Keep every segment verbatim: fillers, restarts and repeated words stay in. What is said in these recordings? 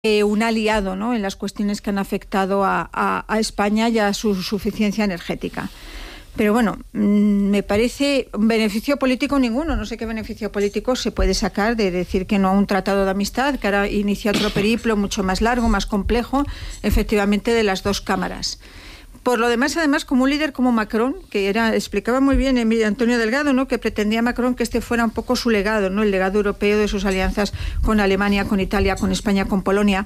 eh, un aliado, ¿no?, en las cuestiones que han afectado a, a, a España y a su suficiencia energética. Pero bueno, me parece un beneficio político ninguno. No sé qué beneficio político se puede sacar de decir que no a un tratado de amistad, que ahora inicia otro periplo mucho más largo, más complejo, efectivamente, de las dos cámaras. Por lo demás, además, como un líder como Macron, que era, explicaba muy bien Emilio Antonio Delgado, ¿no?, que pretendía Macron que este fuera un poco su legado, ¿no?, el legado europeo de sus alianzas con Alemania, con Italia, con España, con Polonia.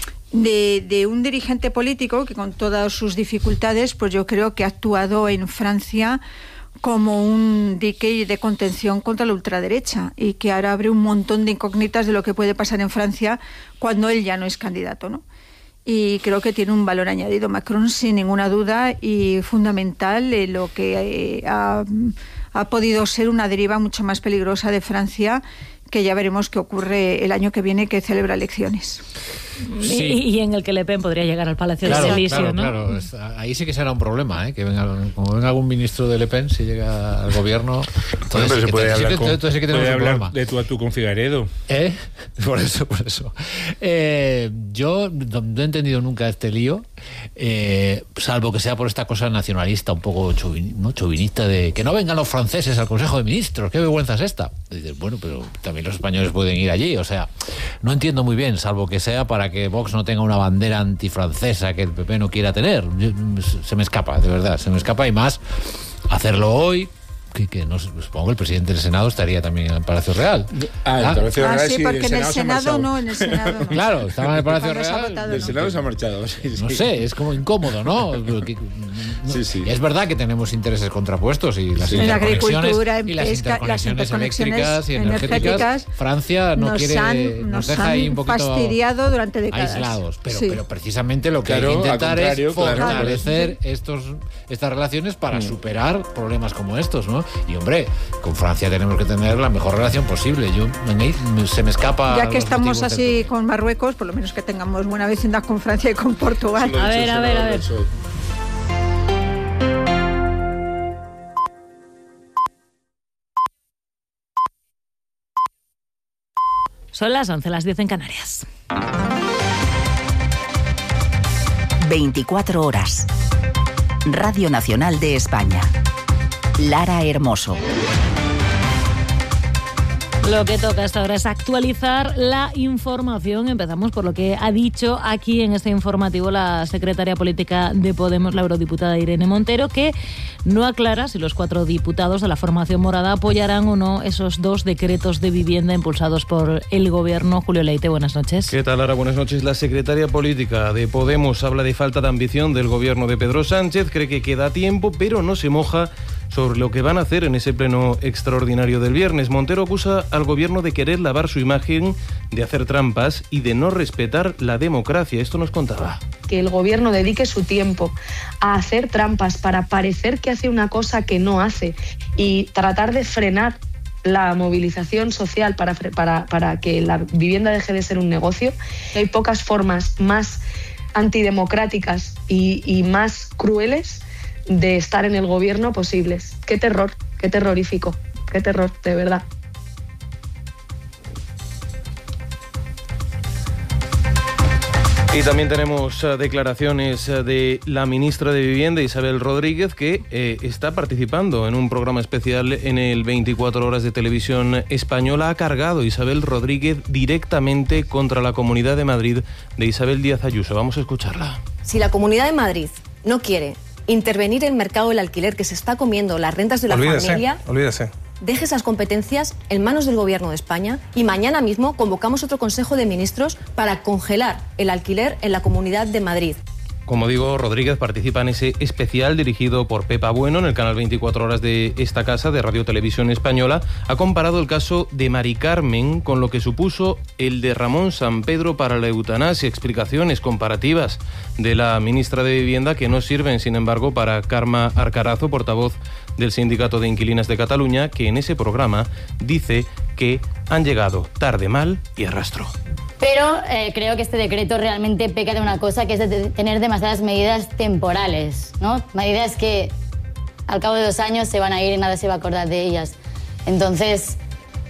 De, de un dirigente político que, con todas sus dificultades, pues yo creo que ha actuado en Francia como un dique de contención contra la ultraderecha, y que ahora abre un montón de incógnitas de lo que puede pasar en Francia cuando él ya no es candidato, ¿no? Y creo que tiene un valor añadido Macron, sin ninguna duda, y fundamental en lo que eh, ha, ha podido ser una deriva mucho más peligrosa de Francia, que ya veremos qué ocurre el año que viene, que celebra elecciones. Sí. Y, y en el que Le Pen podría llegar al Palacio claro, de Elíseo, claro, ¿no? Claro, ahí sí que será un problema, ¿eh? Que venga, como venga algún ministro de Le Pen, si llega al gobierno, entonces, bueno, sí, se puede que, hablar, sí, con, que, entonces sí que tenemos puede un hablar problema. de tú a tú con Figaredo. ¿Eh? Por eso, por eso. Eh, yo no he entendido nunca este lío, eh, salvo que sea por esta cosa nacionalista, un poco chuvin, ¿no? chauvinista, de que no vengan los franceses al Consejo de Ministros. ¿Qué vergüenza es esta? Y dices, bueno, pero también los españoles pueden ir allí. O sea, no entiendo muy bien, salvo que sea para que Vox no tenga una bandera antifrancesa que el P P no quiera tener. Yo, se me escapa, de verdad, se me escapa. Y más hacerlo hoy, que, que no supongo que el presidente del Senado estaría también en el Palacio Real. Ah, el ah, Palacio ah Real sí, sí, porque el en el Senado Senado no, en el Senado no. Claro, estaba en el Palacio Cuando se ha Real. votado, Del no. Senado se ha marchado. Sí, sí. No sé, es como incómodo, ¿no? Que, no Sí, sí. Es verdad que tenemos intereses contrapuestos y las Sí. En la interconexiones agricultura, en y las pesca, las interconexiones interconexiones eléctricas y energéticas. energéticas Francia no nos quiere, han, nos, nos deja han ahí un poquito fastidiado durante décadas. aislados. Pero, Sí. pero precisamente lo que Claro, hay que al intentar es contrario, claro. fortalecer estos, estas relaciones para Mm. superar problemas como estos, ¿no? Y hombre, con Francia tenemos que tener la mejor relación posible. Yo me, se me escapa. Ya que los estamos motivos así del- con Marruecos, por lo menos que tengamos buena vecindad con Francia y con Portugal. Lo ha A dicho ver, el a ver, a senador ver. del P S O E. Son las once, las diez en Canarias. veinticuatro horas. Radio Nacional de España. Lara Hermoso. Lo que toca hasta ahora es actualizar la información. Empezamos por lo que ha dicho aquí en este informativo la secretaria política de Podemos, la eurodiputada Irene Montero, que no aclara si los cuatro diputados de la formación morada apoyarán o no esos dos decretos de vivienda impulsados por el gobierno. Julio Leite, buenas noches. ¿Qué tal, Lara? Buenas noches. La secretaria política de Podemos habla de falta de ambición del gobierno de Pedro Sánchez, cree que queda tiempo, pero no se moja sobre lo que van a hacer en ese pleno extraordinario del viernes. Montero acusa al gobierno de querer lavar su imagen, de hacer trampas y de no respetar la democracia. Esto nos contaba. Que el gobierno dedique su tiempo a hacer trampas para parecer que hace una cosa que no hace y tratar de frenar la movilización social para, para, para que la vivienda deje de ser un negocio. Hay pocas formas más antidemocráticas y, y más crueles de estar en el gobierno posibles. Qué terror, qué terrorífico, qué terror, de verdad. Y también tenemos uh, declaraciones uh, de la ministra de Vivienda, Isabel Rodríguez, que eh, está participando en un programa especial en el veinticuatro horas de televisión española. Ha cargado Isabel Rodríguez directamente contra la Comunidad de Madrid de Isabel Díaz Ayuso. Vamos a escucharla. Si la Comunidad de Madrid no quiere intervenir en el mercado del alquiler, que se está comiendo las rentas de la olvídese, familia, olvídese. deje esas competencias en manos del Gobierno de España y mañana mismo convocamos otro Consejo de Ministros para congelar el alquiler en la Comunidad de Madrid. Como digo, Rodríguez participa en ese especial dirigido por Pepa Bueno en el canal veinticuatro horas de esta casa de Radio Televisión Española. Ha comparado el caso de Mari Carmen con lo que supuso el de Ramón Sampedro para la eutanasia. Explicaciones comparativas de la ministra de Vivienda que no sirven, sin embargo, para Carme Arcarazo, portavoz del Sindicato de Inquilinas de Cataluña, que en ese programa dice que han llegado tarde, mal y a rastro. Pero eh, creo que este decreto realmente peca de una cosa, que es de tener demasiadas medidas temporales, ¿no? Medidas que al cabo de dos años se van a ir y nadie se va a acordar de ellas. Entonces,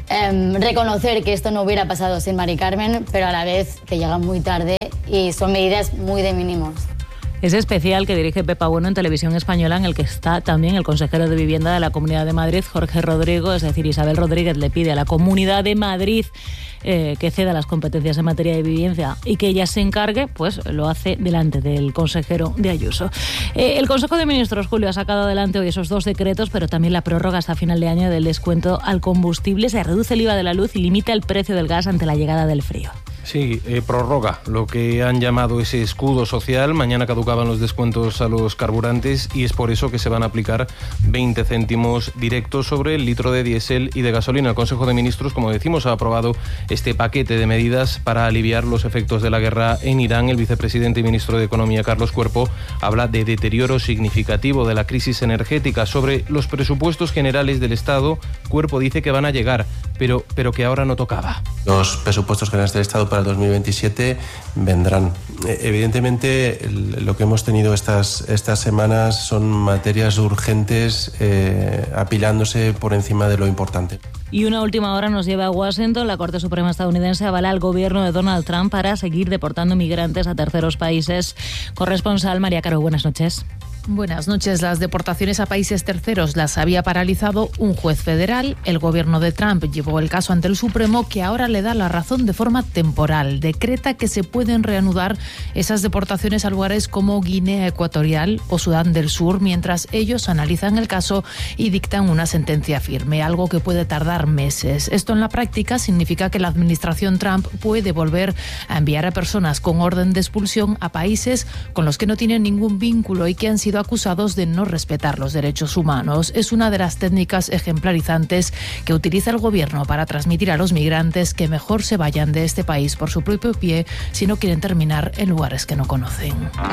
eh, reconocer que esto no hubiera pasado sin Mari Carmen, pero a la vez que llegan muy tarde y son medidas muy de mínimos. Ese especial que dirige Pepa Bueno en Televisión Española, en el que está también el consejero de Vivienda de la Comunidad de Madrid, Jorge Rodrigo, es decir, Isabel Rodríguez le pide a la Comunidad de Madrid eh, que ceda las competencias en materia de vivienda y que ella se encargue, pues lo hace delante del consejero de Ayuso. Eh, el Consejo de Ministros, Julio, ha sacado adelante hoy esos dos decretos, pero también la prórroga hasta final de año del descuento al combustible. Se reduce el I V A de la luz y limita el precio del gas ante la llegada del frío. Sí, eh, prorroga lo que han llamado ese escudo social. Mañana caducaban los descuentos a los carburantes y es por eso que se van a aplicar veinte céntimos directos sobre el litro de diésel y de gasolina. El Consejo de Ministros, como decimos, ha aprobado este paquete de medidas para aliviar los efectos de la guerra en Irán. El vicepresidente y ministro de Economía, Carlos Cuerpo, habla de deterioro significativo de la crisis energética. Sobre los presupuestos generales del Estado, Cuerpo dice que van a llegar, pero, pero que ahora no tocaba. Los presupuestos generales del Estado para el dos mil veintisiete vendrán. Evidentemente, lo que hemos tenido estas, estas semanas son materias urgentes eh, apilándose por encima de lo importante. Y una última hora nos lleva a Washington. La Corte Suprema estadounidense avala al gobierno de Donald Trump para seguir deportando migrantes a terceros países. Corresponsal María Caro, buenas noches. Buenas noches. Las deportaciones a países terceros las había paralizado un juez federal. El gobierno de Trump llevó el caso ante el Supremo, que ahora le da la razón de forma temporal. Decreta que se pueden reanudar esas deportaciones a lugares como Guinea Ecuatorial o Sudán del Sur, mientras ellos analizan el caso y dictan una sentencia firme, algo que puede tardar meses. Esto en la práctica significa que la administración Trump puede volver a enviar a personas con orden de expulsión a países con los que no tienen ningún vínculo y que han sido acusados de no respetar los derechos humanos. Es una de las técnicas ejemplarizantes que utiliza el gobierno para transmitir a los migrantes que mejor se vayan de este país por su propio pie si no quieren terminar en lugares que no conocen.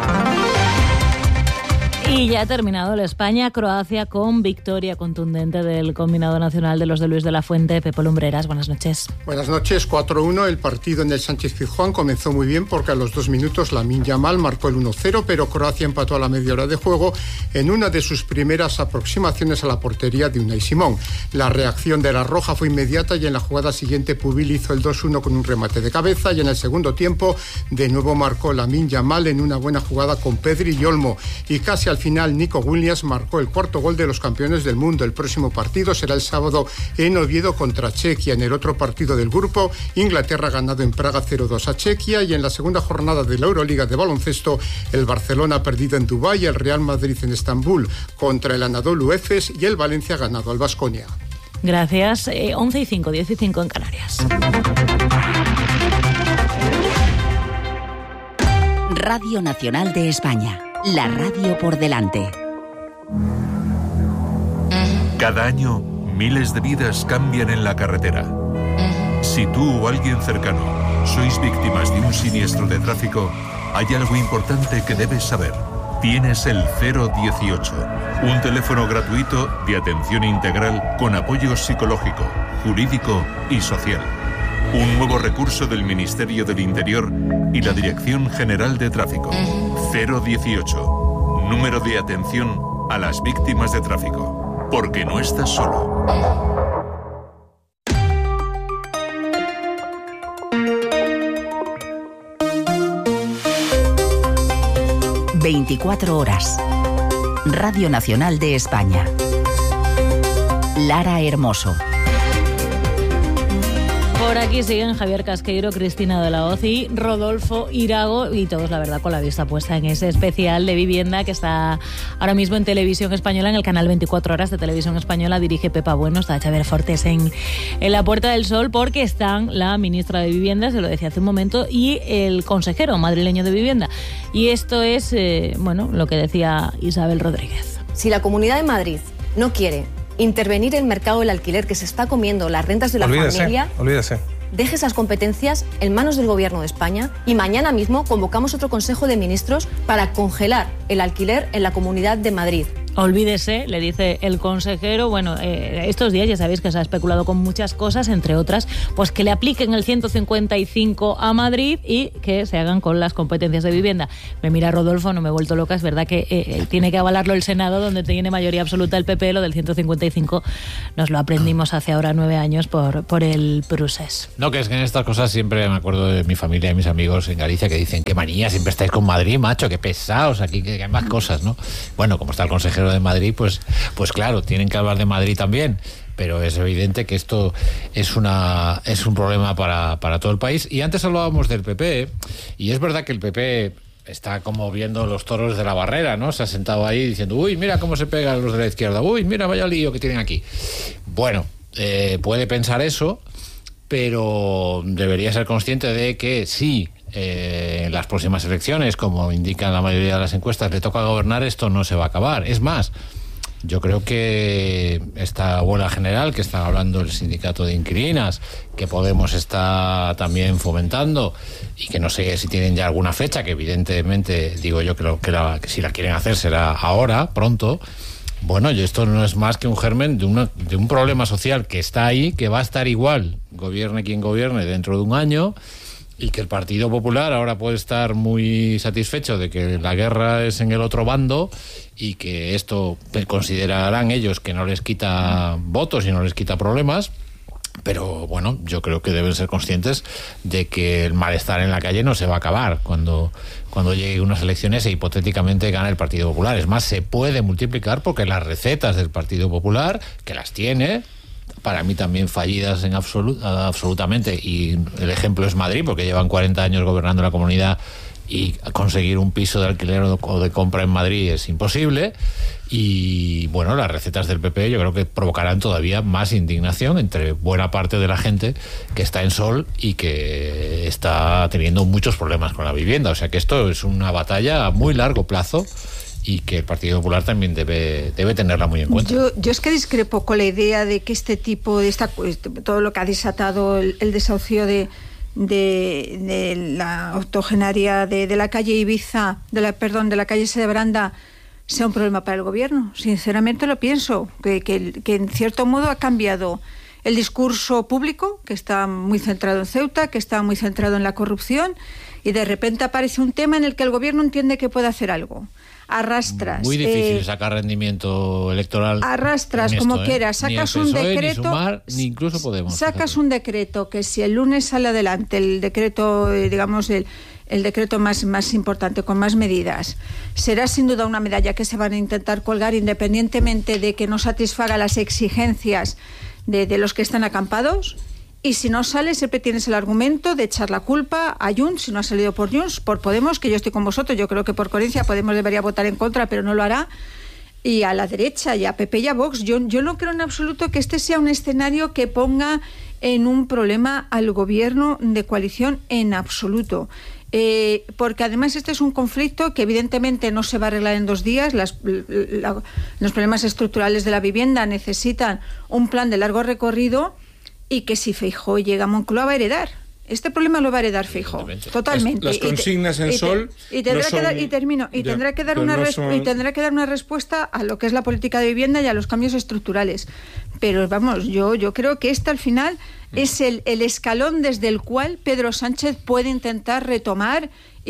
Y ya ha terminado el España-Croacia con victoria contundente del combinado nacional de los de Luis de la Fuente. Pepe Lumbreras, buenas noches. Buenas noches, cuatro uno. El partido en el Sánchez-Pizjuán comenzó muy bien porque a los dos minutos Lamine Yamal marcó el uno cero, pero Croacia empató a la media hora de juego en una de sus primeras aproximaciones a la portería de Unai Simón. La reacción de la Roja fue inmediata y en la jugada siguiente Pubil hizo el dos uno con un remate de cabeza y en el segundo tiempo de nuevo marcó Lamine Yamal en una buena jugada con Pedri y Olmo. Y casi al Al final, Nico Williams marcó el cuarto gol de los campeones del mundo. El próximo partido será el sábado en Oviedo contra Chequia. En el otro partido del grupo, Inglaterra ha ganado en Praga cero dos a Chequia y en la segunda jornada de la Euroliga de baloncesto, el Barcelona ha perdido en Dubái, el Real Madrid en Estambul contra el Anadolu Efes y el Valencia ha ganado al Baskonia. Gracias. Eh, once y cinco, diez y cinco en Canarias. Radio Nacional de España. La radio por delante. Cada año, miles de vidas cambian en la carretera. Si tú o alguien cercano sois víctimas de un siniestro de tráfico, hay algo importante que debes saber. Tienes el cero dieciocho, un teléfono gratuito de atención integral con apoyo psicológico, jurídico y social. Un nuevo recurso del Ministerio del Interior y la Dirección General de Tráfico. cero dieciocho, número de atención a las víctimas de tráfico. Porque no estás solo. veinticuatro horas. Radio Nacional de España. Lara Hermoso. Por aquí siguen Javier Casqueiro, Cristina de la Hoz y Rodolfo Irago, y todos, la verdad, con la vista puesta en ese especial de vivienda que está ahora mismo en Televisión Española, en el canal veinticuatro horas de Televisión Española. Dirige Pepa Bueno, está Xavier Fortes en, en la Puerta del Sol, porque están la ministra de Vivienda, se lo decía hace un momento, y el consejero madrileño de Vivienda. Y esto es, eh, bueno, lo que decía Isabel Rodríguez. Si la Comunidad de Madrid no quiere intervenir en el mercado del alquiler que se está comiendo las rentas de la olvídese, familia, olvídese. Deje esas competencias en manos del Gobierno de España y mañana mismo convocamos otro Consejo de Ministros para congelar el alquiler en la Comunidad de Madrid. Olvídese, le dice el consejero. Bueno, eh, estos días ya sabéis que se ha especulado con muchas cosas, entre otras, pues que le apliquen el ciento cincuenta y cinco a Madrid y que se hagan con las competencias de vivienda. Me mira Rodolfo, no me he vuelto loca, es verdad que eh, tiene que avalarlo el Senado, donde tiene mayoría absoluta el P P, lo del ciento cincuenta y cinco nos lo aprendimos hace ahora nueve años por, por el procés. No, que es que en estas cosas siempre me acuerdo de mi familia y mis amigos en Galicia que dicen, qué manía, siempre estáis con Madrid, macho, qué pesados, aquí que hay más cosas, ¿no? Bueno, como está el consejero de Madrid, pues, pues claro, tienen que hablar de Madrid también, pero es evidente que esto es una es un problema para, para todo el país. Y antes hablábamos del P P, y es verdad que el P P está como viendo los toros de la barrera, ¿no? Se ha sentado ahí diciendo, uy, mira cómo se pegan los de la izquierda, uy, mira, vaya lío que tienen aquí. Bueno, eh, puede pensar eso, pero debería ser consciente de que sí, eh, en las próximas elecciones, como indican la mayoría de las encuestas, le toca gobernar, esto no se va a acabar. Es más, yo creo que esta huelga general que está hablando el sindicato de inquilinas, que Podemos está también fomentando y que no sé si tienen ya alguna fecha, que evidentemente digo yo que, lo, que, la, que si la quieren hacer será ahora, pronto. Bueno, y esto no es más que un germen de, una, de un problema social que está ahí, que va a estar igual, gobierne quien gobierne dentro de un año, y que el Partido Popular ahora puede estar muy satisfecho de que la guerra es en el otro bando y que esto considerarán ellos que no les quita votos y no les quita problemas. Pero bueno, yo creo que deben ser conscientes de que el malestar en la calle no se va a acabar cuando, cuando lleguen unas elecciones e hipotéticamente gane el Partido Popular. Es más, se puede multiplicar porque las recetas del Partido Popular, que las tiene, para mí también fallidas en absolut, absolutamente, y el ejemplo es Madrid, porque llevan cuarenta años gobernando la comunidad y conseguir un piso de alquiler o de compra en Madrid es imposible. Y bueno, las recetas del P P yo creo que provocarán todavía más indignación entre buena parte de la gente que está en Sol y que está teniendo muchos problemas con la vivienda. O sea que esto es una batalla a muy largo plazo y que el Partido Popular también debe, debe tenerla muy en cuenta. Yo, yo es que discrepo con la idea de que este tipo de esta todo lo que ha desatado el, el desahucio de De, de la octogenaria de, de la calle Ibiza, de la perdón, de la calle Sebranda, sea un problema para el gobierno. Sinceramente lo pienso, que, que, que en cierto modo ha cambiado el discurso público, que está muy centrado en Ceuta, que está muy centrado en la corrupción, y de repente aparece un tema en el que el gobierno entiende que puede hacer algo. Arrastras. Muy difícil eh, sacar rendimiento electoral. Arrastras esto, como ¿eh? quieras, sacas ni el P S O E, un decreto. Ni Sumar, ni incluso Podemos. Sacas fíjate. un decreto que si el lunes sale adelante el decreto, eh, digamos, el, el decreto más, más importante, con más medidas, será sin duda una medalla que se van a intentar colgar independientemente de que no satisfaga las exigencias de, de los que están acampados. Y si no sale, siempre tienes el argumento de echar la culpa a Junts, si no ha salido por Junts, por Podemos, que yo estoy con vosotros, yo creo que por coherencia Podemos debería votar en contra, pero no lo hará, y a la derecha, y a P P y a Vox. Yo, yo no creo en absoluto que este sea un escenario que ponga en un problema al gobierno de coalición, en absoluto. Eh, porque además este es un conflicto que evidentemente no se va a arreglar en dos días. Las, la, los problemas estructurales de la vivienda necesitan un plan de largo recorrido, y que si Feijóo llega a Moncloa va a heredar. Este problema lo va a heredar Feijóo, totalmente. Las, las consignas en y te, Sol y, te, y, tendrá no son, que dar, y termino y ya, tendrá que dar una no res, son... y tendrá que dar una respuesta a lo que es la política de vivienda y a los cambios estructurales. Pero vamos, yo yo creo que este al final mm. es el, el escalón desde el cual Pedro Sánchez puede intentar retomar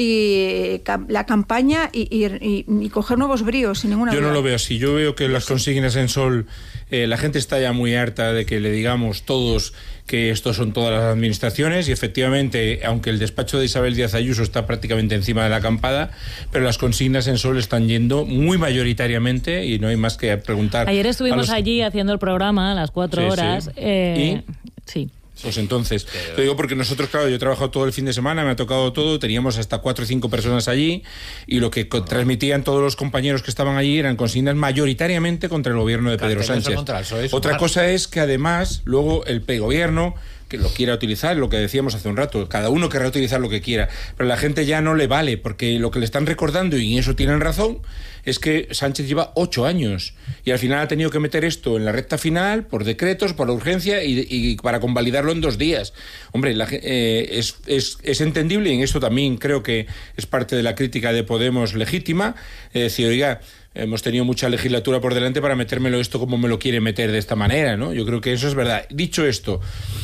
y la campaña y, y, y coger nuevos bríos sin ninguna yo duda. No lo veo así. Yo veo que las consignas en Sol, eh, la gente está ya muy harta de que le digamos todos que estos son todas las administraciones, y efectivamente, aunque el despacho de Isabel Díaz Ayuso está prácticamente encima de la acampada, pero las consignas en Sol están yendo muy mayoritariamente, y no hay más que preguntar. Ayer estuvimos los... allí haciendo el programa a las cuatro sí, horas. Sí. Eh, ¿Y? Sí. Pues entonces, te digo porque nosotros, claro, yo he trabajado todo el fin de semana, me ha tocado todo, teníamos hasta cuatro o cinco personas allí, y lo que no. transmitían todos los compañeros que estaban allí eran consignas mayoritariamente contra el gobierno de Pedro Sánchez. Otra cosa es que además luego el P gobierno que lo quiera utilizar, lo que decíamos hace un rato, cada uno querrá utilizar lo que quiera, pero a la gente ya no le vale, porque lo que le están recordando, y en eso tienen razón, es que Sánchez lleva ocho años y al final ha tenido que meter esto en la recta final por decretos, por la urgencia y, y para convalidarlo en dos días. Hombre, la, eh, es, es, es entendible, y en esto también creo que es parte de la crítica de Podemos legítima, es decir, oiga, hemos tenido mucha legislatura por delante para metérmelo esto como me lo quiere meter de esta manera, ¿no? Yo creo que eso es verdad. Dicho esto,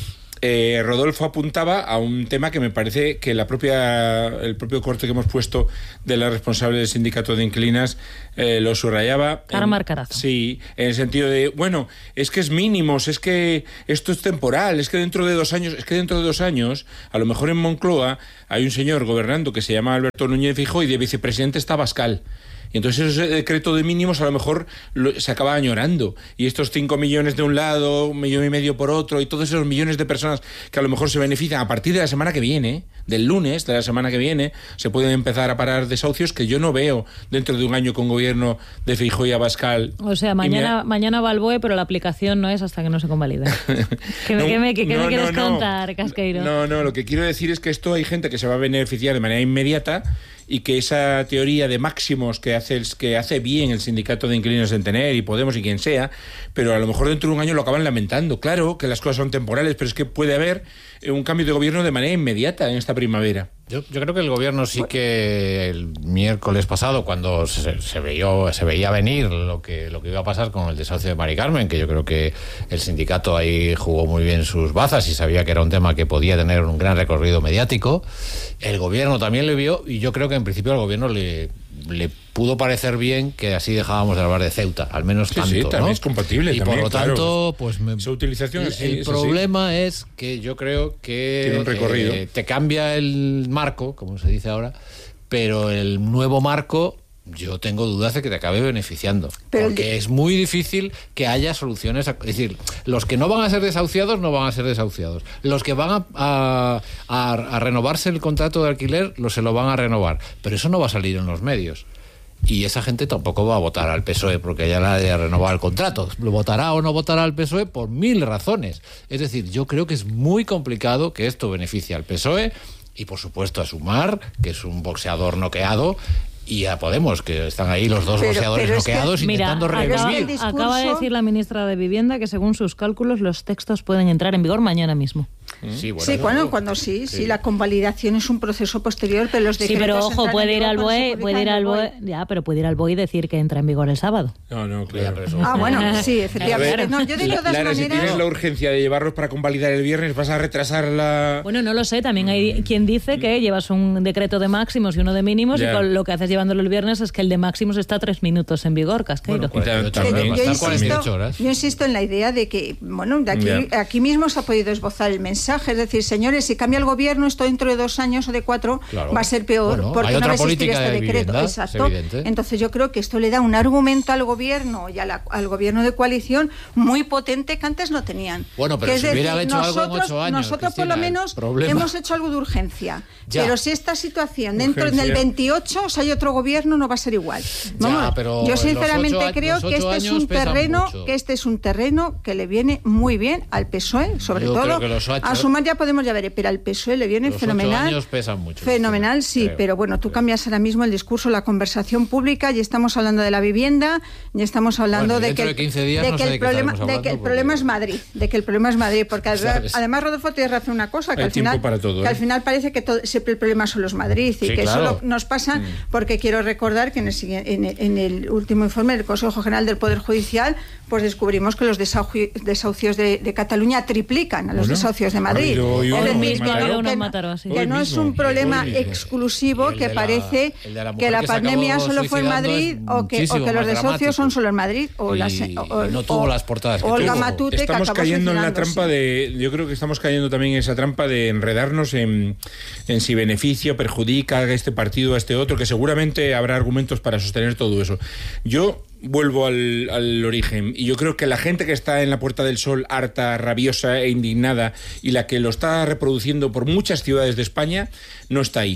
eh, Rodolfo apuntaba a un tema que me parece que la propia el propio corte que hemos puesto de la responsable del sindicato de inquilinas eh, lo subrayaba. Carmar Carazo. Sí, en el sentido de, bueno, es que es mínimos, es que esto es temporal, es que dentro de dos años, es que dentro de dos años, a lo mejor en Moncloa hay un señor gobernando que se llama Alberto Núñez Feijóo y de vicepresidente está Abascal. Y entonces ese decreto de mínimos a lo mejor lo, se acaba añorando. Y estos cinco millones de un lado, un millón y medio por otro, y todos esos millones de personas que a lo mejor se benefician a partir de la semana que viene, del lunes de la semana que viene, se pueden empezar a parar desahucios que yo no veo dentro de un año con gobierno de Feijóo y Abascal. O sea, mañana, me... mañana va al B O E, pero la aplicación no es hasta que no se convalide. ¿Qué, no, ¿qué me, qué, no, me quieres no, no. contar, Casqueiro? No, no, lo que quiero decir es que esto hay gente que se va a beneficiar de manera inmediata, y que esa teoría de máximos que hace, el, que hace bien el sindicato de inquilinos en tener, y Podemos y quien sea, pero a lo mejor dentro de un año lo acaban lamentando. Claro que las cosas son temporales, pero es que puede haber un cambio de gobierno de manera inmediata en esta primavera. Yo, yo creo que el gobierno sí que el miércoles pasado, cuando se, se, veía, se veía venir lo que, lo que iba a pasar con el desahucio de Mari Carmen, que yo creo que el sindicato ahí jugó muy bien sus bazas y sabía que era un tema que podía tener un gran recorrido mediático, el gobierno también lo vio, y yo creo que en principio al gobierno le, le pudo parecer bien que así dejábamos de hablar de Ceuta, al menos sí, tanto, sí, también ¿no? es compatible. Y también, por lo claro, tanto, pues me, su utilización el, es, el es problema así. es que yo creo que tiene un recorrido. Eh, te cambia el marco, como se dice ahora, pero el nuevo marco yo tengo dudas de que te acabe beneficiando, pero porque el... es muy difícil que haya soluciones, a, es decir, los que no van a ser desahuciados no van a ser desahuciados, los que van a, a, a, a renovarse el contrato de alquiler los se lo van a renovar, pero eso no va a salir en los medios. Y esa gente tampoco va a votar al P S O E porque ya le haya renovado el contrato. Lo votará o no votará al P S O E por mil razones. Es decir, yo creo que es muy complicado que esto beneficie al P S O E y, por supuesto, a Sumar, que es un boxeador noqueado, y a Podemos, que están ahí los dos pero, boxeadores pero noqueados es que, intentando mira, revivir. Acaba, discurso... acaba de decir la ministra de Vivienda que, según sus cálculos, los textos pueden entrar en vigor mañana mismo. Sí, bueno, sí cuando, cuando sí, sí, sí, la convalidación es un proceso posterior, pero los decretos... Sí, pero ojo, puede ir al B O E, puede ir al B O E, ya, pero puede ir al B O E y decir que entra en vigor el sábado. No, no, claro. Ah, bueno, sí, efectivamente. Ver, no, yo de todas Lara, maneras... si tienes la urgencia de llevarlos para convalidar el viernes, ¿vas a retrasar la...? Bueno, no lo sé, también hay quien dice que llevas un decreto de máximos y uno de mínimos, ya. Y con lo que haces llevándolo el viernes es que el de máximos está tres minutos en vigor, Casqueiro. Bueno, cuarenta y ocho horas, yo, yo, insisto, yo insisto en la idea de que, bueno, de aquí, yeah. aquí mismo se ha podido esbozar el mensaje, es decir, señores, si cambia el gobierno, esto dentro de dos años o de cuatro claro. va a ser peor, bueno, porque no va a existir este de decreto. Vivienda, exacto. Entonces yo creo que esto le da un argumento al gobierno y a la, al gobierno de coalición muy potente que antes no tenían. Bueno, pero que si es hubieran decir, hecho nosotros, algo en ocho años, nosotros Cristina, por lo menos hemos hecho algo de urgencia. Ya. Pero si esta situación dentro urgencia. del veintiocho, si hay otro gobierno, no va a ser igual. Vamos, ya, pero yo sinceramente ocho, creo que este es un terreno mucho. que este es un terreno que le viene muy bien al P S O E, sobre yo todo. Ocho, a Sumar ya podemos ya ver, pero al P S O E le viene los fenomenal. Ocho años pesan mucho. Fenomenal, sí, creo, pero bueno, tú creo. cambias ahora mismo el discurso, la conversación pública, y estamos hablando de la vivienda, y estamos hablando bueno, de que, de quince días de no que sé el de qué problema, hablando, de que el porque... problema es Madrid, de que el problema es Madrid, porque además, además Rodolfo tienes razón una cosa, que Hay al final para todo, que ¿eh? al final parece que todo, siempre el problema son los Madrid y sí, que claro. eso nos pasa mm. porque quiero recordar que en el, en, el, en el último informe del Consejo General del Poder Judicial pues descubrimos que los desahucios de, de Cataluña triplican a los bueno, desahucios de Madrid. Hoy, hoy, es hoy, decir, que, no, que, mataron, sí. que no es un problema exclusivo que la, parece la que la pandemia solo fue en Madrid o que, o que los desahucios son solo en Madrid o, y, las, o, y no tuvo o, las portadas que Olga tuvo. Matute, estamos que cayendo en la trampa sí. de yo creo que estamos cayendo también en esa trampa de enredarnos en, en si beneficia, perjudica a este partido, a este otro, que seguramente habrá argumentos para sostener todo eso. Yo vuelvo al, al origen, y yo creo que la gente que está en la Puerta del Sol harta, rabiosa e indignada, y la que lo está reproduciendo por muchas ciudades de España, no está ahí.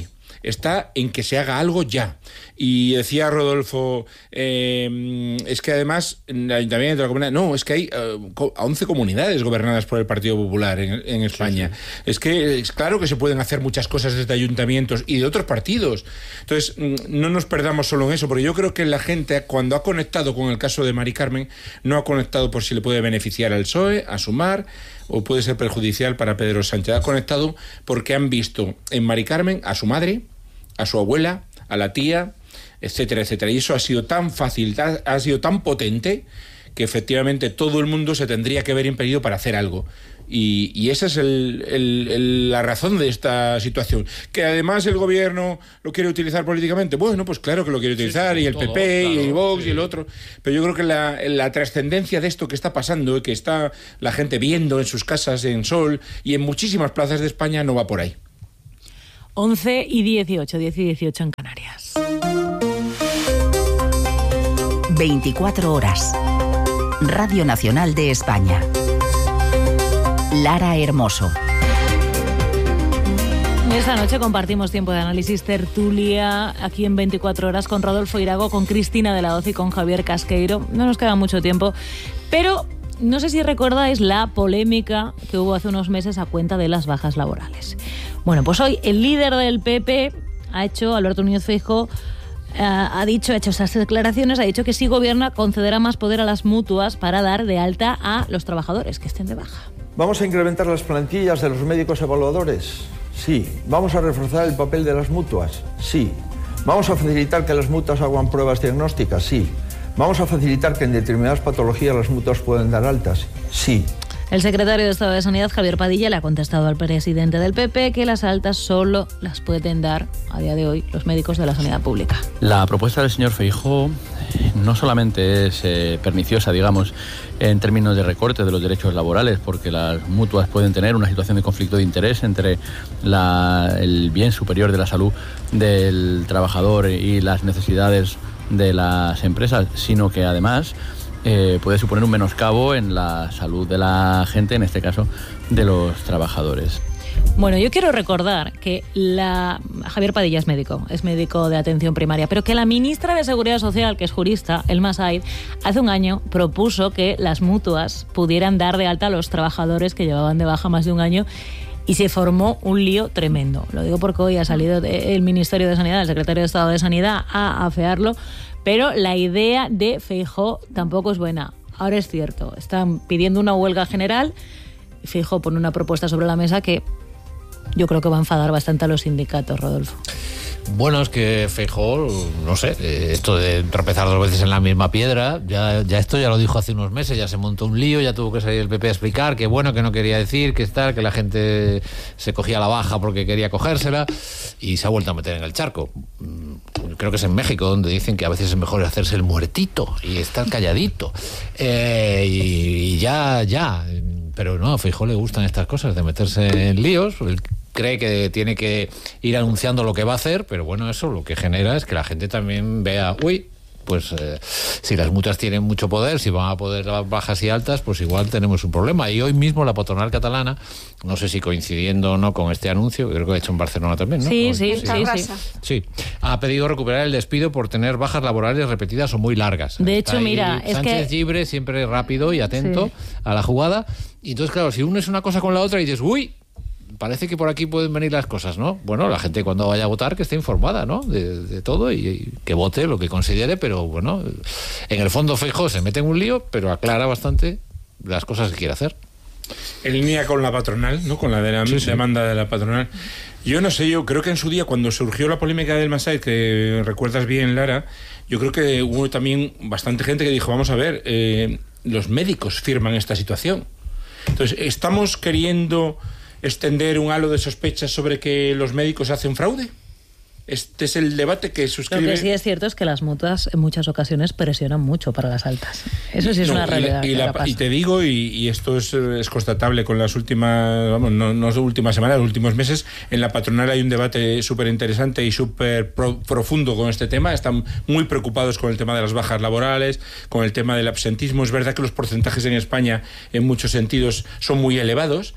está en que se haga algo ya. Y decía Rodolfo, eh, es que además en el Ayuntamiento de la Comunidad, no, es que hay uh, once comunidades gobernadas por el Partido Popular en, en España. Sí, sí. Es que es claro que se pueden hacer muchas cosas desde ayuntamientos y de otros partidos. Entonces, no nos perdamos solo en eso, porque yo creo que la gente, cuando ha conectado con el caso de Mari Carmen, no ha conectado por si le puede beneficiar al P S O E, a Sumar, o puede ser perjudicial para Pedro Sánchez. Ha conectado porque han visto en Mari Carmen a su madre, a su abuela, a la tía, etcétera, etcétera. Y eso ha sido tan fácil, ha sido tan potente, que efectivamente todo el mundo se tendría que ver impedido para hacer algo. Y, y esa es el, el, el, la razón de esta situación. Que además el gobierno lo quiere utilizar políticamente. Bueno, pues claro que lo quiere utilizar, sí, sí, y el todo, P P, claro, y el Vox, sí, y el otro. Pero yo creo que la, la trascendencia de esto que está pasando, que está la gente viendo en sus casas, en Sol, y en muchísimas plazas de España, no va por ahí. once y dieciocho, diez y dieciocho en Canarias. veinticuatro horas. Radio Nacional de España. Lara Hermoso. Esta noche compartimos tiempo de análisis tertulia aquí en veinticuatro horas con Rodolfo Irago, con Cristina de la Hoz y con Javier Casqueiro. No nos queda mucho tiempo, pero no sé si recordáis la polémica que hubo hace unos meses a cuenta de las bajas laborales. Bueno, pues hoy el líder del P P ha hecho, Alberto Núñez Feijóo, ha dicho, ha hecho esas declaraciones, ha dicho que si gobierna concederá más poder a las mutuas para dar de alta a los trabajadores que estén de baja. ¿Vamos a incrementar las plantillas de los médicos evaluadores? Sí. ¿Vamos a reforzar el papel de las mutuas? Sí. ¿Vamos a facilitar que las mutuas hagan pruebas diagnósticas? Sí. ¿Vamos a facilitar que en determinadas patologías las mutuas puedan dar altas? Sí. El secretario de Estado de Sanidad, Javier Padilla, le ha contestado al presidente del P P que las altas solo las pueden dar a día de hoy los médicos de la sanidad pública. La propuesta del señor Feijóo no solamente es eh, perniciosa, digamos, en términos de recorte de los derechos laborales, porque las mutuas pueden tener una situación de conflicto de interés entre la, el bien superior de la salud del trabajador y las necesidades de las empresas, sino que además Eh, puede suponer un menoscabo en la salud de la gente, en este caso de los trabajadores. Bueno, yo quiero recordar que la Javier Padilla es médico, es médico de atención primaria, pero que la ministra de Seguridad Social, que es jurista, Elma Said, hace un año propuso que las mutuas pudieran dar de alta a los trabajadores que llevaban de baja más de un año. Y se formó un lío tremendo. Lo digo porque hoy ha salido el Ministerio de Sanidad, el secretario de Estado de Sanidad, a afearlo, pero la idea de Feijóo tampoco es buena. Ahora es cierto, están pidiendo una huelga general y Feijóo pone una propuesta sobre la mesa que yo creo que va a enfadar bastante a los sindicatos, Rodolfo. Bueno, es que Feijóo, no sé, esto de tropezar dos veces en la misma piedra, ya, ya esto ya lo dijo hace unos meses, ya se montó un lío, ya tuvo que salir el P P a explicar que bueno, que no quería decir, que tal, que la gente se cogía la baja porque quería cogérsela y se ha vuelto a meter en el charco. Creo que es en México donde dicen que a veces es mejor hacerse el muertito y estar calladito. Eh, y, y ya, ya, pero no, a Feijóo le gustan estas cosas de meterse en líos. Él cree que tiene que ir anunciando lo que va a hacer, pero bueno, eso lo que genera es que la gente también vea, uy, pues eh, si las mutuas tienen mucho poder, si van a poder las bajas y altas, pues igual tenemos un problema. Y hoy mismo la patronal catalana, no sé si coincidiendo o no con este anuncio, creo que lo ha hecho en Barcelona también, ¿no? Sí, sí, sí, sí, sí. Sí, ha pedido recuperar el despido por tener bajas laborales repetidas o muy largas. De Está hecho, ahí mira, es Sánchez que... libre, siempre rápido y atento, sí, a la jugada. Y entonces, claro, si uno es una cosa con la otra y dices, uy, parece que por aquí pueden venir las cosas, ¿no? Bueno, la gente cuando vaya a votar que esté informada, ¿no? De, de todo y, y que vote lo que considere, pero bueno, en el fondo Feijóo se mete en un lío, pero aclara bastante las cosas que quiere hacer. En línea con la patronal, ¿no? Con la de la sí, sí. demanda de la patronal. Yo no sé, yo creo que en su día, cuando surgió la polémica del Masai, que recuerdas bien, Lara, yo creo que hubo también bastante gente que dijo, vamos a ver, eh, los médicos firman esta situación. Entonces, ¿estamos queriendo extender un halo de sospechas sobre que los médicos hacen fraude? Este es el debate que suscribe... Lo que sí es cierto es que las mutuas en muchas ocasiones presionan mucho para las altas. Eso sí es no, una realidad. Y, la, y, la, y te digo, y, y esto es, es constatable con las últimas, vamos, no, no las últimas semanas, los últimos meses, en la patronal hay un debate súper interesante y súper pro, profundo con este tema. Están muy preocupados con el tema de las bajas laborales, con el tema del absentismo. Es verdad que los porcentajes en España, en muchos sentidos, son muy elevados,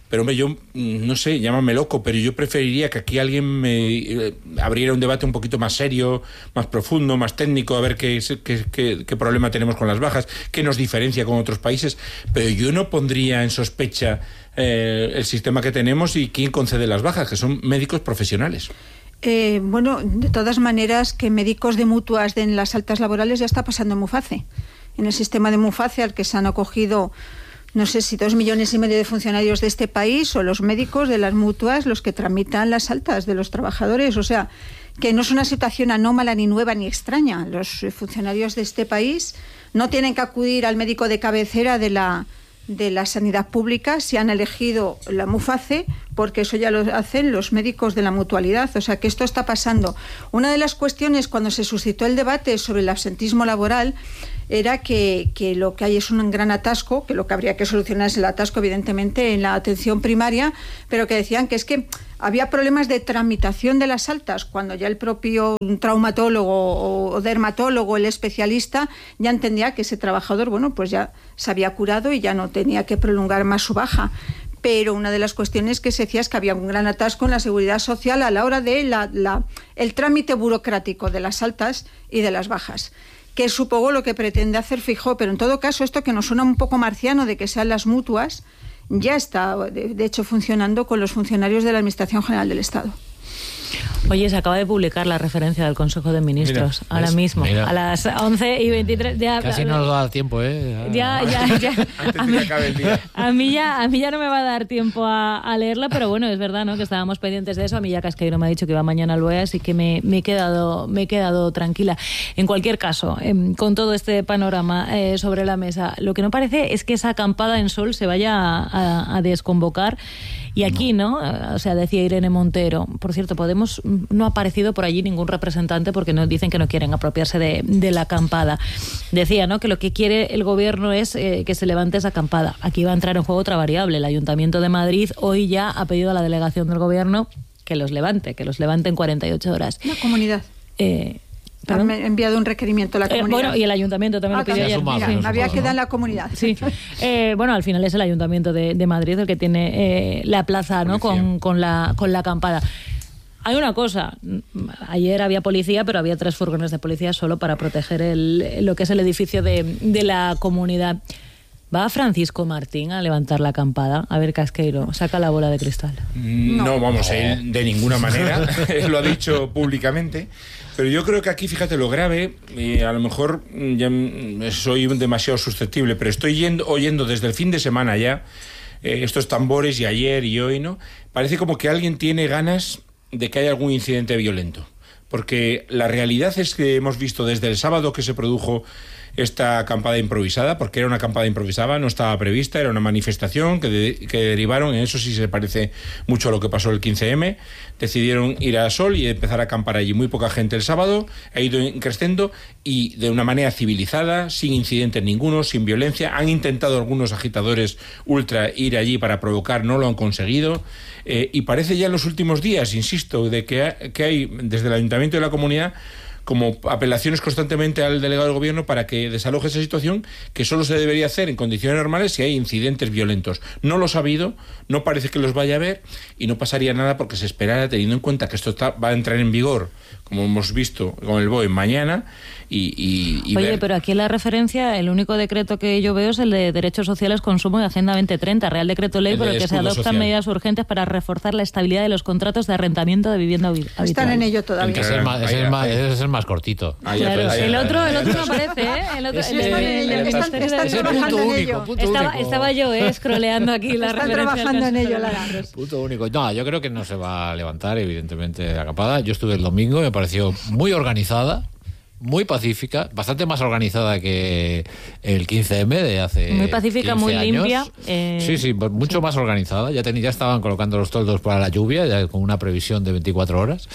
Pero hombre, yo no sé, llámame loco, pero yo preferiría que aquí alguien me eh, abriera un debate un poquito más serio, más profundo, más técnico, a ver qué, qué, qué, qué problema tenemos con las bajas, qué nos diferencia con otros países. Pero yo no pondría en sospecha eh, el sistema que tenemos y quién concede las bajas, que son médicos profesionales. Eh, bueno, de todas maneras, que médicos de mutuas den las altas laborales ya está pasando en Muface. En el sistema de Muface, al que se han acogido, no sé si dos millones y medio de funcionarios de este país, o los médicos de las mutuas los que tramitan las altas de los trabajadores. O sea, que no es una situación anómala, ni nueva, ni extraña. Los funcionarios de este país no tienen que acudir al médico de cabecera de la de la sanidad pública si han elegido la Muface, porque eso ya lo hacen los médicos de la mutualidad. O sea, que esto está pasando. Una de las cuestiones cuando se suscitó el debate sobre el absentismo laboral era que, que lo que hay es un gran atasco, que lo que habría que solucionar es el atasco, evidentemente, en la atención primaria, pero que decían que es que había problemas de tramitación de las altas, cuando ya el propio traumatólogo o dermatólogo, el especialista, ya entendía que ese trabajador, bueno, pues ya se había curado y ya no tenía que prolongar más su baja. Pero una de las cuestiones que se decía es que había un gran atasco en la seguridad social a la hora de la, la, el trámite burocrático de las altas y de las bajas, que supongo lo que pretende hacer Feijóo. Pero en todo caso, esto que nos suena un poco marciano de que sean las mutuas, ya está, de, de hecho, funcionando con los funcionarios de la Administración General del Estado. Oye, se acaba de publicar la referencia del Consejo de Ministros. Mira, ahora ¿ves? mismo, Mira. a las once y veintitrés. Ya, Casi no nos va a dar tiempo, ¿eh? Ya, ya, ya. Antes a, de mí, que acabe el día. A mí, ya, a mí ya no me va a dar tiempo a, a leerla, pero bueno, es verdad, ¿no?, que estábamos pendientes de eso. A mí ya Casqueiro me ha dicho que va mañana al B O E, así que me, me, he, quedado, me he quedado tranquila. En cualquier caso, eh, con todo este panorama eh, sobre la mesa, lo que no parece es que esa acampada en Sol se vaya a, a, a desconvocar. Y aquí, ¿no? O sea, decía Irene Montero. Por cierto, Podemos no ha aparecido por allí ningún representante porque no, dicen que no quieren apropiarse de, de la acampada. Decía, ¿no?, que lo que quiere el gobierno es eh, que se levante esa acampada. Aquí va a entrar en juego otra variable. El Ayuntamiento de Madrid hoy ya ha pedido a la delegación del gobierno que los levante, que los levante en cuarenta y ocho horas. La comunidad. Eh... Han enviado un requerimiento a la comunidad. Eh, bueno, y el ayuntamiento también ah, lo pidió ayer. Mira, sí. había que dar la comunidad. Sí. Eh, bueno, al final es el ayuntamiento de, de Madrid el que tiene eh, la plaza, ¿no?, con, con, la, con la acampada. Hay una cosa, ayer había policía, pero había tres furgones de policía solo para proteger el, lo que es el edificio de, de la comunidad. ¿Va Francisco Martín a levantar la acampada? A ver, Casqueiro, saca la bola de cristal. No, no vamos, él de ninguna manera. Él lo ha dicho públicamente. Pero yo creo que aquí, fíjate lo grave, y a lo mejor ya soy demasiado susceptible, pero estoy yendo, oyendo desde el fin de semana ya eh, estos tambores, y ayer y hoy, ¿no? Parece como que alguien tiene ganas de que haya algún incidente violento. Porque la realidad es que hemos visto desde el sábado que se produjo esta acampada improvisada, porque era una acampada improvisada, no estaba prevista, era una manifestación que, de, que derivaron, en eso sí se parece mucho a lo que pasó el quince eme, decidieron ir a Sol y empezar a acampar allí. Muy poca gente el sábado, ha ido creciendo y de una manera civilizada, sin incidentes ninguno, sin violencia. Han intentado algunos agitadores ultra ir allí para provocar, no lo han conseguido, eh, y parece ya en los últimos días, insisto, de que, ha, que hay desde el Ayuntamiento y la comunidad como apelaciones constantemente al delegado del gobierno para que desaloje esa situación, que solo se debería hacer en condiciones normales si hay incidentes violentos. No los ha habido, no parece que los vaya a haber, y no pasaría nada porque se esperara, teniendo en cuenta que esto está, va a entrar en vigor, como hemos visto con el B O E mañana, y, y, y Oye, ver. pero aquí en la referencia, el único decreto que yo veo es el de Derechos Sociales, Consumo y Agenda veinte treinta, Real Decreto Ley, El por de el que se escudo adoptan social. medidas urgentes para reforzar la estabilidad de los contratos de arrendamiento de vivienda habitual. Están en ello todavía. Ese es, más, ese Ahí, es, más, ahí. ese es el más cortito. Ahí, Claro, ahí, ahí, el ahí, otro, ahí, el ahí, otro ahí. no aparece, ¿eh? El otro, Ese- el de- Están en ello, el de- están- el de- están ese trabajando punto en único, ello. punto Estaba, único. estaba yo, eh, scrolleando aquí las Están referencias. trabajando en del ello, Consejo de Lara. Punto único. No, yo creo que no se va a levantar, evidentemente, la acampada. Yo estuve el domingo, me pareció muy organizada, muy pacífica, bastante más organizada que el quince eme de hace Muy pacífica, quince muy años. limpia, eh, sí, sí, pues mucho más organizada. Ya, ten, ya estaban colocando los toldos para la lluvia, ya con una previsión de veinticuatro horas.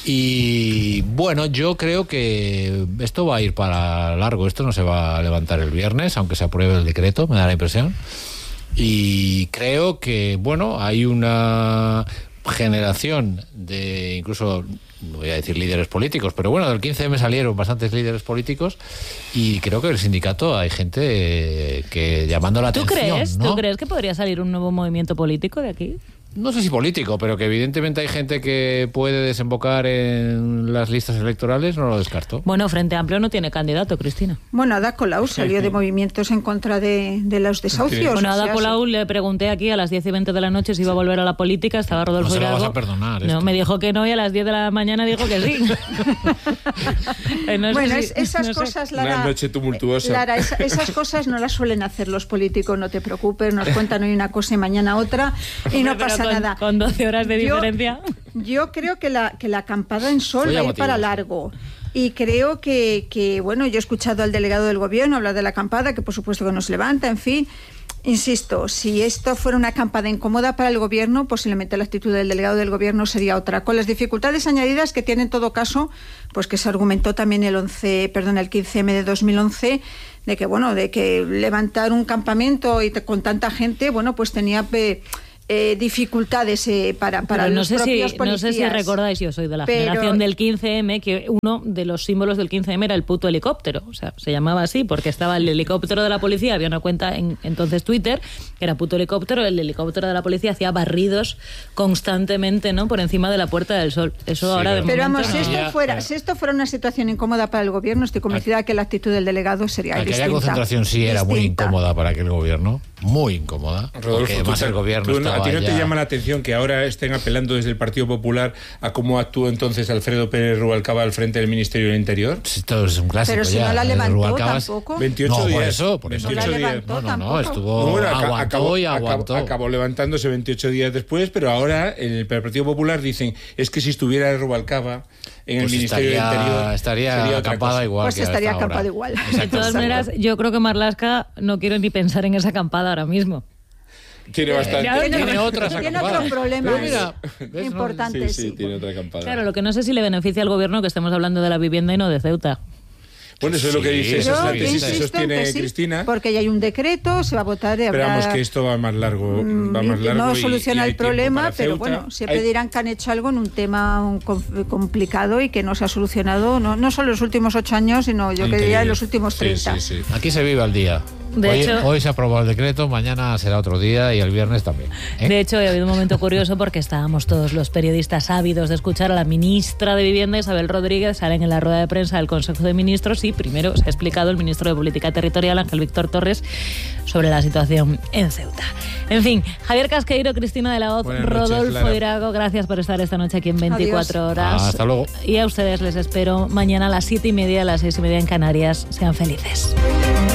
Y bueno, yo creo que esto va a ir para largo. Esto no se va a levantar el viernes, aunque se apruebe el decreto, me da la impresión. Y creo que, bueno, hay una generación de incluso no voy a decir líderes políticos, pero bueno, del quince eme salieron bastantes líderes políticos y creo que en el sindicato hay gente eh, que llamando la ¿Tú atención. crees? ¿no? ¿Tú crees que podría salir un nuevo movimiento político de aquí? No sé si político, pero que evidentemente hay gente que puede desembocar en las listas electorales, no lo descarto. Bueno, Frente Amplio no tiene candidato, Cristina. Bueno, Ada Colau salió de movimientos en contra de, de los desahucios. Bueno, a o sea, Ada Colau le pregunté aquí a las diez y veinte de la noche si iba a volver a la política, estaba Rodolfo No se lo Hidalgo. vas a perdonar. No, esto. me dijo que no y a las diez de la mañana dijo que sí. Eh, no sé bueno, si- es- esas no sé. cosas, Lara, Una noche tumultuosa. Lara, esa- esas cosas no las suelen hacer los políticos, no te preocupes, nos cuentan hoy una cosa y mañana otra y no Pero pasa con- nada. Con doce horas de Yo- diferencia. Yo creo que la, que la acampada en Sol Fue va a ir llamativo, para sí. largo. Y creo que, que, bueno, yo he escuchado al delegado del gobierno hablar de la acampada, que por supuesto que no se levanta, en fin. Insisto, si esto fuera una acampada incómoda para el gobierno, posiblemente la actitud del delegado del gobierno sería otra. Con las dificultades añadidas que tiene en todo caso, pues que se argumentó también el once, perdón, el quince eme de dos mil once, de que, bueno, de que levantar un campamento y te- con tanta gente, bueno, pues tenía... eh, Eh, dificultades eh, para, para Pero no los sé propios si, policías. No sé si recordáis, yo soy de la Pero- generación del quince eme, que uno de los símbolos del quince eme era el puto helicóptero. O sea, se llamaba así porque estaba el helicóptero de la policía, había una cuenta en entonces Twitter, que era puto helicóptero, el helicóptero de la policía hacía barridos constantemente, ¿no?, por encima de la Puerta del Sol. Eso ahora de Pero momento vamos, si no. esto, Ya, fuera, ya. si esto fuera una situación incómoda para el gobierno, estoy convencida que la actitud del delegado sería Aquella distinta. concentración sí era muy Distinta. incómoda para aquel gobierno, muy incómoda. Rodolfo, porque además tú- el gobierno tú- estaba ¿a ti no te ya- llama la atención que ahora estén apelando desde el Partido Popular a cómo actuó entonces Alfredo Pérez Rubalcaba al frente del Ministerio del Interior? Esto es un clásico. Pero si ya, no la el levantó Rubalcaba es- tampoco. veintiocho no, días. por eso, por eso. No la veintiocho días. levantó No, no, tampoco. no, estuvo No, bueno, aca- aguantó acabó, y acabó- aguantó. acabó levantándose veintiocho días después, pero ahora en el Partido Popular dicen es que si estuviera Rubalcaba en el Pues Ministerio estaría, del Interior estaría sería otra acampada cosa. igual Pues que estaría hasta ahora. acampada igual. De todas maneras, yo creo que Marlaska no quiero ni pensar en esa acampada ahora mismo. Tiene bastante. Ya, Tiene, Tiene otras tiene acampadas. otros problemas Pero mira, ¿ves? importantes. Sí, sí, sí. tiene otra acampada. Claro, lo que no sé si le beneficia al gobierno que estemos hablando de la vivienda y no de Ceuta. Bueno, eso es lo que Sí, dice, eso esa es Yo la tesis que insisto en sostiene que sí, Cristina. porque ya hay un decreto, se va a votar y Pero habrá... vamos, que esto va más largo. Mm, Va más y largo no y- soluciona y hay el tiempo problema, para pero Ceuta. bueno, siempre Hay- dirán que han hecho algo en un tema un com- complicado y que no se ha solucionado, no, no solo en los últimos ocho años, sino yo que diría en los últimos Sí, treinta. sí, sí. Aquí se vive al día. De hoy, hecho- hoy se ha aprobado el decreto, mañana será otro día y el viernes también. ¿eh? De hecho, ha habido un momento curioso porque estábamos todos los periodistas ávidos de escuchar a la ministra de Vivienda, Isabel Rodríguez, salen en la rueda de prensa del Consejo de Ministros y primero se ha explicado el ministro de Política Territorial, Ángel Víctor Torres, sobre la situación en Ceuta. En fin, Javier Casqueiro, Cristina de la Hoz, Buenas noches, Rodolfo Lara. Hidalgo, gracias por estar esta noche aquí en veinticuatro Adiós. horas. Ah, hasta luego. Y a ustedes les espero mañana a las siete y media, a las seis y media en Canarias. Sean felices.